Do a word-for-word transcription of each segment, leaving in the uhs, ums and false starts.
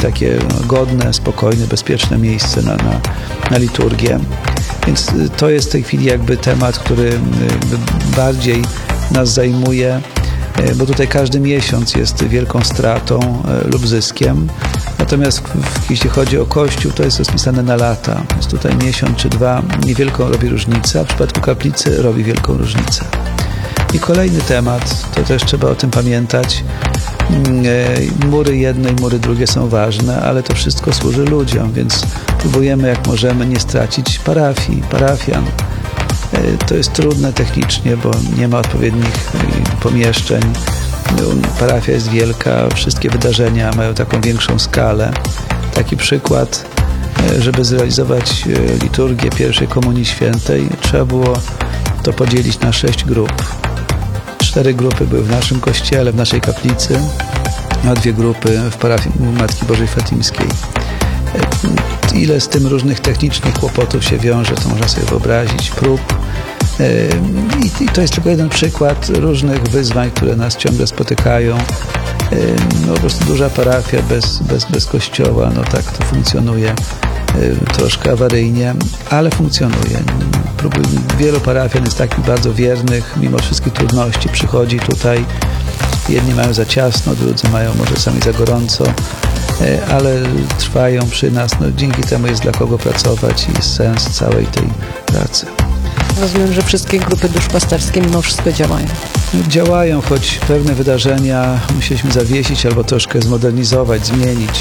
takie godne, spokojne, bezpieczne miejsce na, na, na liturgię. Więc to jest w tej chwili jakby temat, który bardziej nas zajmuje, bo tutaj każdy miesiąc jest wielką stratą lub zyskiem. Natomiast jeśli chodzi o Kościół, to jest rozpisane na lata. Więc tutaj miesiąc czy dwa niewielką robi różnicę, a w przypadku kaplicy robi wielką różnicę. I kolejny temat, to też trzeba o tym pamiętać. Mury jedne i mury drugie są ważne, ale to wszystko służy ludziom, więc próbujemy jak możemy nie stracić parafii, parafian. To jest trudne technicznie, bo nie ma odpowiednich pomieszczeń. Parafia jest wielka, wszystkie wydarzenia mają taką większą skalę. Taki przykład, żeby zrealizować liturgię pierwszej Komunii Świętej, trzeba było to podzielić na sześć grup. Cztery grupy były w naszym kościele, w naszej kaplicy, a dwie grupy w parafii Matki Bożej Fatimskiej. Ile z tym różnych technicznych kłopotów się wiąże, to można sobie wyobrazić, prób. I to jest tylko jeden przykład różnych wyzwań, które nas ciągle spotykają. No, po prostu duża parafia bez, bez, bez kościoła, no tak to funkcjonuje troszkę awaryjnie, ale funkcjonuje. Wielu parafian jest takich bardzo wiernych, mimo wszystkich trudności przychodzi tutaj. Jedni mają za ciasno, drudzy mają może sami za gorąco, ale trwają przy nas. No, dzięki temu jest dla kogo pracować i jest sens całej tej pracy. Rozumiem, że wszystkie grupy duszpasterskie mimo wszystko działają. Działają, choć pewne wydarzenia musieliśmy zawiesić albo troszkę zmodernizować, zmienić.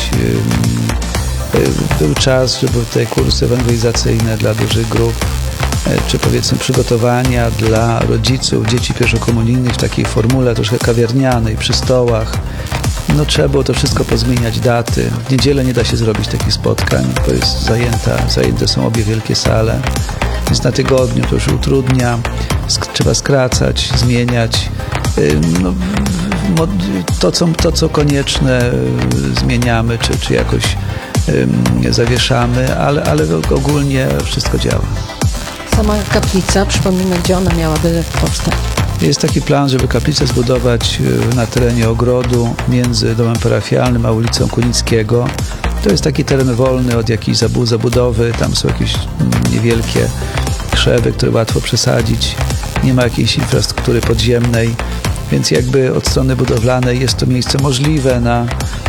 Był czas, żeby te kursy ewangelizacyjne dla dużych grup, czy powiedzmy przygotowania dla rodziców dzieci pierwszokomunijnych w takiej formule troszkę kawiarnianej, przy stołach. No trzeba było to wszystko pozmieniać, daty. W niedzielę nie da się zrobić takich spotkań, bo jest zajęta, zajęte są obie wielkie sale. Więc na tygodniu to już utrudnia, sk- trzeba skracać, zmieniać. No, to, co, to, co konieczne, zmieniamy, czy, czy jakoś um, zawieszamy, ale, ale ogólnie wszystko działa. Sama kaplica, przypomnijmy, gdzie ona miałaby powstać? Jest taki plan, żeby kaplicę zbudować na terenie ogrodu między domem parafialnym a ulicą Kunickiego. To jest taki teren wolny od jakiejś zabudowy, tam są jakieś niewielkie krzewy, które łatwo przesadzić. Nie ma jakiejś infrastruktury podziemnej, więc jakby od strony budowlanej jest to miejsce możliwe na,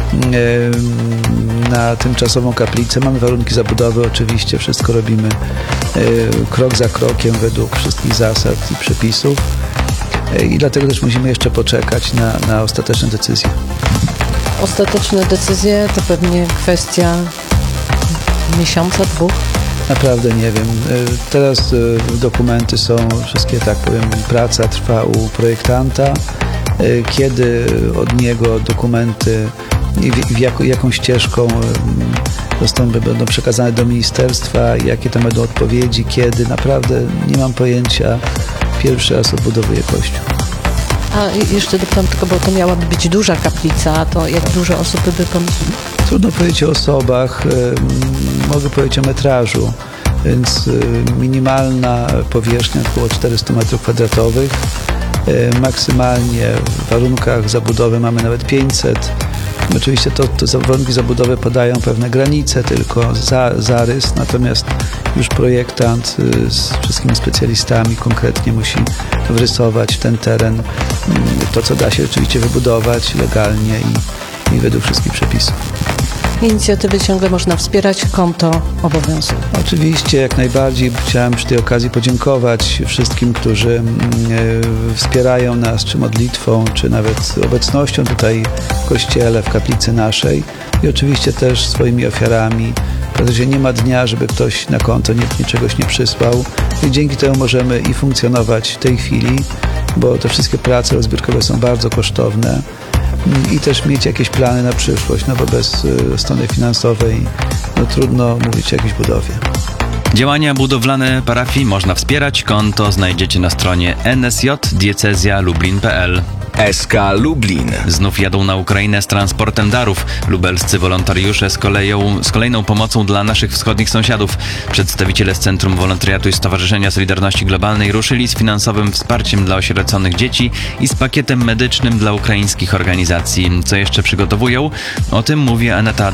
na tymczasową kaplicę. Mamy warunki zabudowy, oczywiście wszystko robimy krok za krokiem według wszystkich zasad i przepisów i dlatego też musimy jeszcze poczekać na, na ostateczne decyzje. Ostateczne decyzje to pewnie kwestia miesiąca, dwóch? Naprawdę nie wiem. Teraz dokumenty są wszystkie, tak powiem, praca trwa u projektanta. Kiedy od niego dokumenty i w, jak, jaką ścieżką zostaną, będą przekazane do ministerstwa, jakie tam będą odpowiedzi, kiedy, naprawdę nie mam pojęcia. Pierwszy raz odbudowuję Kościół. A jeszcze dopytam tylko, bo to miałaby być duża kaplica, a to jak dużo osób by pomieściło? Trudno powiedzieć o osobach, mogę powiedzieć o metrażu, więc minimalna powierzchnia około czterysta metrów kwadratowych, maksymalnie w warunkach zabudowy mamy nawet pięćset. Oczywiście to, to warunki zabudowy podają pewne granice, tylko za, zarys, natomiast już projektant z wszystkimi specjalistami konkretnie musi wrysować ten teren, to co da się oczywiście wybudować legalnie i, i według wszystkich przepisów. Inicjatywy ciągle można wspierać, konto obowiązuje. Oczywiście, jak najbardziej. Chciałem przy tej okazji podziękować wszystkim, którzy wspierają nas, czy modlitwą, czy nawet obecnością tutaj w kościele, w kaplicy naszej i oczywiście też swoimi ofiarami. Dlatego nie ma dnia, żeby ktoś na konto nie, czegoś nie przysłał i dzięki temu możemy i funkcjonować w tej chwili, bo te wszystkie prace rozbiórkowe są bardzo kosztowne. I też mieć jakieś plany na przyszłość, no bo bez y, strony finansowej no, trudno mówić o jakiejś budowie. Działania budowlane parafii można wspierać. Konto znajdziecie na stronie N S J diecezja lublin kropka p l. S K Lublin. Znów jadą na Ukrainę z transportem darów. Lubelscy wolontariusze z, koleją, z kolejną pomocą dla naszych wschodnich sąsiadów. Przedstawiciele z Centrum Wolontariatu i Stowarzyszenia Solidarności Globalnej ruszyli z finansowym wsparciem dla osieroconych dzieci i z pakietem medycznym dla ukraińskich organizacji. Co jeszcze przygotowują? O tym mówi Aneta